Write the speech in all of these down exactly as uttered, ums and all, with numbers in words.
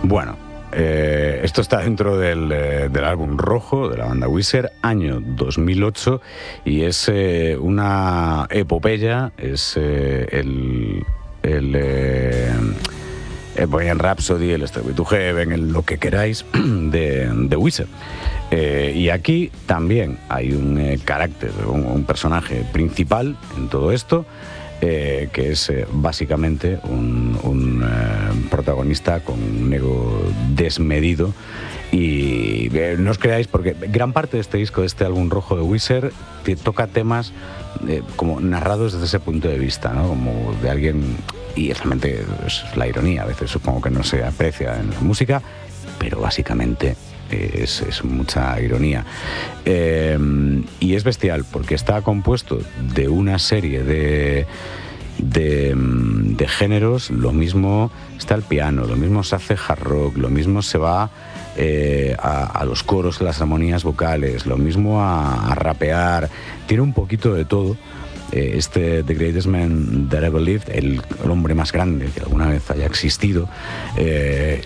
Bueno, eh, esto está dentro del, eh, del álbum Rojo de la banda Weezer, año dos mil ocho, y es eh, una epopeya, es eh, el... el eh, el Bohemian Rhapsody, el Stairway to Heaven, el lo que queráis de, de Weezer. Eh, y aquí también hay un eh, carácter, un, un personaje principal en todo esto, eh, que es eh, básicamente un, un eh, protagonista con un ego desmedido. Y eh, no os creáis, porque gran parte de este disco, de este álbum Rojo de Weezer, te toca temas eh, como narrados desde ese punto de vista, ¿no? Como de alguien, y realmente es la ironía, a veces supongo que no se aprecia en la música, pero básicamente es, es mucha ironía. Eh, y es bestial, porque está compuesto de una serie de... De, de géneros. Lo mismo está el piano, lo mismo se hace hard rock, lo mismo se va eh, a, a los coros, las armonías vocales, lo mismo a, a rapear, tiene un poquito de todo. Eh, este The Greatest Man That Ever Lived, el, el hombre más grande que alguna vez haya existido, eh,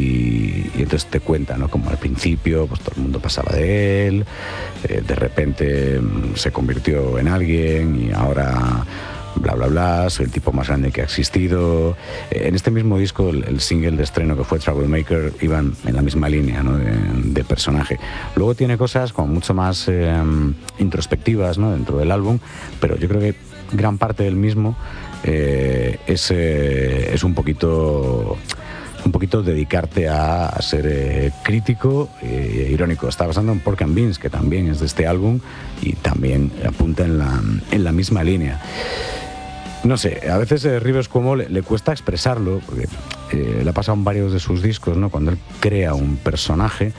y, y entonces te cuenta, ¿no? Como al principio pues todo el mundo pasaba de él, eh, de repente se convirtió en alguien y ahora bla bla bla, soy el tipo más grande que ha existido. En este mismo disco, el, el single de estreno que fue Troublemaker, iban en la misma línea, ¿no? de, de personaje. Luego tiene cosas como mucho más eh, introspectivas, ¿no? dentro del álbum, pero yo creo que gran parte del mismo eh, es, eh, es un poquito... un poquito dedicarte a, a ser eh, crítico e eh, irónico. Está basado en Pork and Beans, que también es de este álbum y también apunta en la, en la misma línea. No sé, a veces eh, Rivers Cuomo le, le cuesta expresarlo, porque eh, le ha pasado en varios de sus discos, ¿no? Cuando él crea un personaje,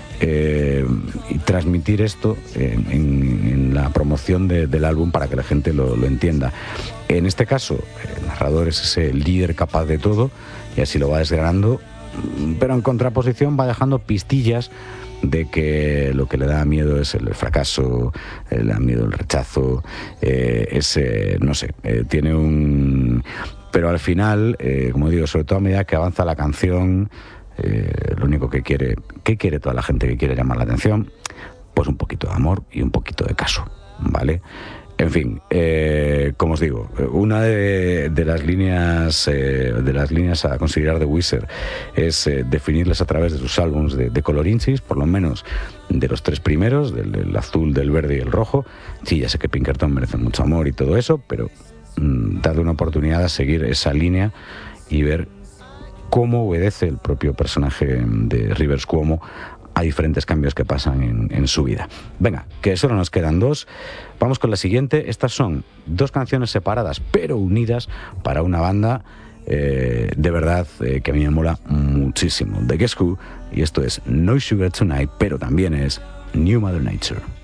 eh, y transmitir esto en, en, en la promoción de, del álbum para que la gente lo, lo entienda. En este caso, el narrador es ese líder capaz de todo, y así lo va desgranando, pero en contraposición va dejando pistillas de que lo que le da miedo es el fracaso, le da miedo el rechazo, eh, ese, no sé, eh, tiene un... Pero al final, eh, como digo, sobre todo a medida que avanza la canción, eh, lo único que quiere, ¿qué quiere toda la gente que quiere llamar la atención? Pues un poquito de amor y un poquito de caso, ¿vale? En fin, eh, como os digo, una de, de las líneas eh, de las líneas a considerar de Weezer es eh, definirlas a través de sus álbumes de, de colorinchis, por lo menos de los tres primeros, del, del azul, del verde y el rojo. Sí, ya sé que Pinkerton merece mucho amor y todo eso, pero mmm, darle una oportunidad a seguir esa línea y ver cómo obedece el propio personaje de Rivers Cuomo a diferentes cambios que pasan en, en su vida. Venga, que solo nos quedan dos. Vamos con la siguiente. Estas son dos canciones separadas pero unidas para una banda eh, de verdad eh, que a mí me mola muchísimo. The Guess Who, y esto es No Sugar Tonight, pero también es New Mother Nature.